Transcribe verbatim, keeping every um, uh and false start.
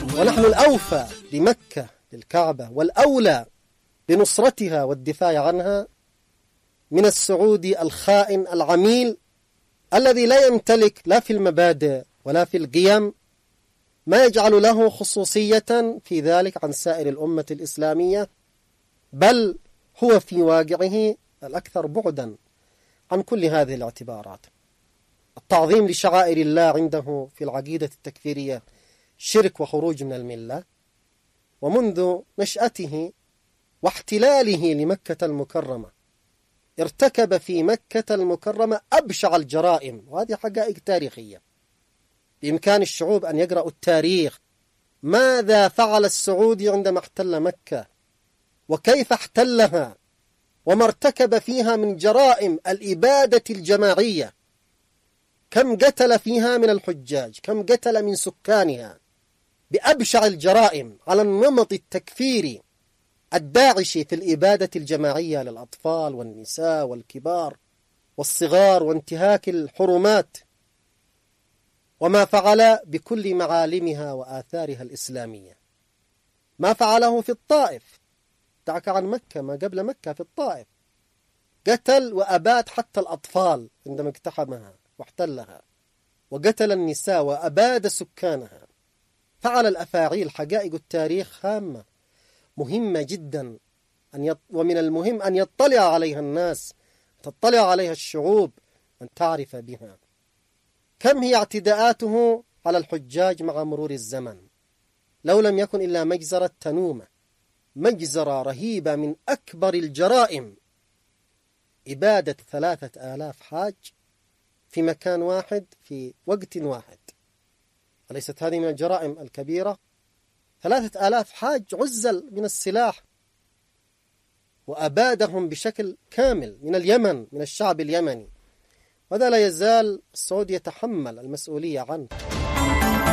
ونحن الأوفى لمكة للكعبة والأولى بنصرتها والدفاع عنها من السعودي الخائن العميل الذي لا يمتلك لا في المبادئ ولا في القيم ما يجعل له خصوصية في ذلك عن سائر الأمة الإسلامية، بل هو في واقعه الأكثر بعدا عن كل هذه الاعتبارات. التعظيم لشعائر الله عنده في العقيدة التكفيرية شرك وخروج من الملة، ومنذ نشأته واحتلاله لمكة المكرمة ارتكب في مكة المكرمة أبشع الجرائم، وهذه حقائق تاريخية. بإمكان الشعوب أن يقرأوا التاريخ ماذا فعل السعودي عندما احتل مكة وكيف احتلها وما ارتكب فيها من جرائم الإبادة الجماعية، كم قتل فيها من الحجاج، كم قتل من سكانها بأبشع الجرائم على النمط التكفيري الداعشي في الإبادة الجماعية للأطفال والنساء والكبار والصغار وانتهاك الحرمات، وما فعل بكل معالمها وآثارها الإسلامية. ما فعله في الطائف، دعك عن مكة، ما قبل مكة في الطائف قتل وأباد حتى الأطفال عندما اقتحمها واحتلها، وقتل النساء وأباد سكانها. فعل الأفاعيل حقائق التاريخ هامة مهمة جدا، أن يط... ومن المهم أن يطلع عليها الناس، تطلع عليها الشعوب، أن تعرف بها. كم هي اعتداءاته على الحجاج مع مرور الزمن، لو لم يكن إلا مجزرة تنومة، مجزرة رهيبة من أكبر الجرائم، إبادة ثلاثة آلاف حاج في مكان واحد في وقت واحد. أليست هذه من الجرائم الكبيرة؟ ثلاثة آلاف حاج عزل من السلاح وأبادهم بشكل كامل من اليمن، من الشعب اليمني، وهذا لا يزال السعودي يتحمل المسؤولية عنه.